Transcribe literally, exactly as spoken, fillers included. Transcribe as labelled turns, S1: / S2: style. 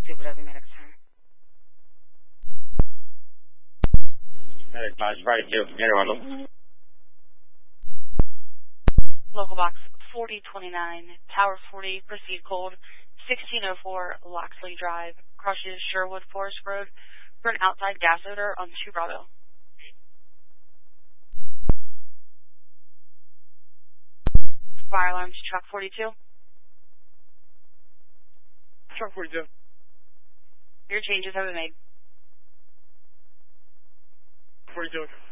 S1: forty-two, whatever medic time.
S2: Medic Lodge forty-two, get a Arnold.
S1: Local box forty twenty-nine, Tower forty, proceed cold, sixteen oh four Loxley Drive, crosses Sherwood Forest Road for an outside gas odor on two Bravo. Fire alarm to truck forty-two.
S3: Truck forty-two.
S1: Your changes have been made.
S3: forty-two.